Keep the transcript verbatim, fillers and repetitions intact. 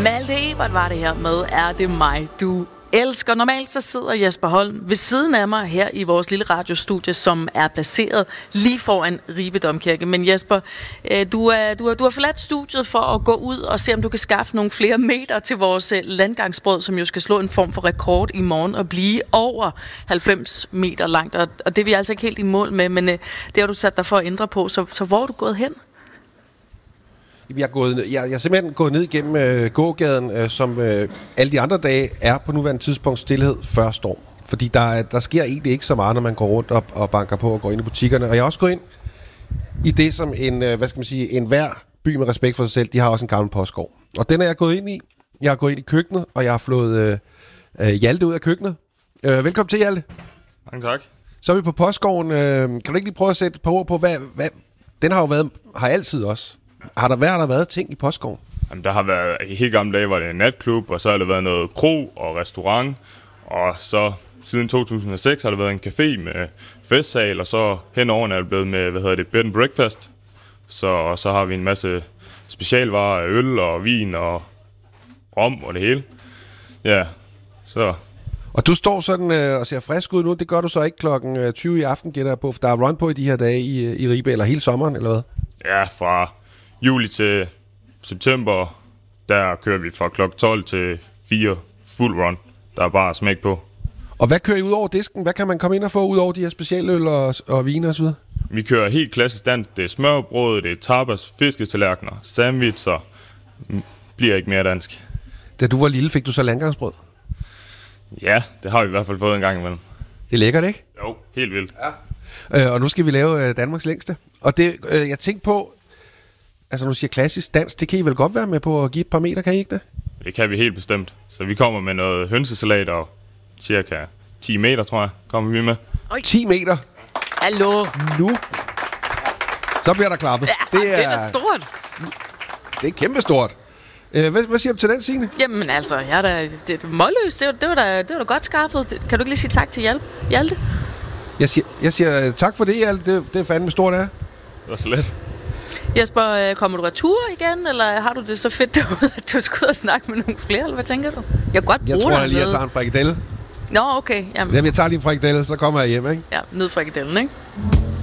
Malte Ebert var det her med Er det mig, du elsker. Normalt så sidder Jesper Holm ved siden af mig her i vores lille radiostudie, som er placeret lige foran Ribe Domkirke. Men Jesper, du, er, du, er, du har forladt studiet for at gå ud og se, om du kan skaffe nogle flere meter til vores landgangsbrød, som jo skal slå en form for rekord i morgen og blive over halvfems meter langt. Og, og det er vi altså ikke helt i mål med, men det har du sat dig for at ændre på. Så, så hvor er du gået hen? Jeg er, gået, jeg, jeg er simpelthen gået ned igennem øh, gågaden, øh, som øh, alle de andre dage er på nuværende tidspunkt stillhed før storm. Fordi der, der sker egentlig ikke så meget, når man går rundt og, og banker på og går ind i butikkerne. Og jeg har også gået ind i det, som en, øh, hvad skal man sige, en hver by med respekt for sig selv, de har også en gammel postgård. Og den er jeg gået ind i. Jeg har gået ind i køkkenet, og jeg har flået øh, øh, Hjalte ud af køkkenet. Øh, velkommen til, Hjalte. Mange tak. Så er vi på postgården. Øh, kan du ikke lige prøve at sætte et par ord på, hvad, hvad den har jo været, har altid også. Har der været, har der været ting i postgården? Jamen, der har været, i helt gamle dage var det en natklub, og så har der været noget kro og restaurant, og så siden to tusind og seks har der været en café med festsal, og så henover er det blevet med, hvad hedder det, bed and breakfast. Så, og så har vi en masse specialvarer, øl og vin og rom og det hele. Ja, så... Og du står sådan øh, og ser frisk ud nu, det gør du så ikke klokken tyve i aften, gætter jeg på, for der er run på i de her dage i, i Ribe, eller hele sommeren, eller hvad? Ja, fra juli til september, der kører vi fra klokken tolv til fire fuld run. Der er bare smæk på. Og hvad kører I ud over disken? Hvad kan man komme ind og få ud over de her specialøl og, og vine og så videre? Vi kører helt klassisk dansk. Det er smørbrød, det er tapas, fisketallerkener, sandwicher. Bliver ikke mere dansk. Da du var lille, fik du så landgangsbrød? Ja, det har vi i hvert fald fået en gang imellem. Det er lækkert, ikke? Jo, helt vildt. Ja. Øh, og nu skal vi lave øh, Danmarks længste. Og det, øh, jeg tænkte på, altså nu siger klassisk dansk, det kan I vel godt være med på at give et par meter, kan I ikke det? Det kan vi helt bestemt. Så vi kommer med noget hønsesalat og cirka ti meter, tror jeg, kommer vi med. Oj. ti meter? Hallo? Nu? Så bliver der klappet. Ja, det er, det er da stort. Det er kæmpestort. Øh, hvad, hvad siger du til den, Signe? Jamen altså, jeg er da, det, det er målløst. Det, det, var da, det var da godt skaffet. Det, kan du ikke lige sige tak til Hjalte? Hjalte? Jeg siger, jeg siger tak for det, Hjalte. Det, det er fandme stort, det er. Det var så let. Jesper, kommer du retur igen, eller har du det så fedt derude, at du skal ud og snakke med nogle flere, eller hvad tænker du? Jeg kan godt bruge Jeg tror, dig jeg lige jeg tager en frikadelle. Nå, okay. Jamen. Jamen, jeg tager lige en frikadelle, så kommer jeg hjem, ikke? Ja, ned frikadellen, ikke?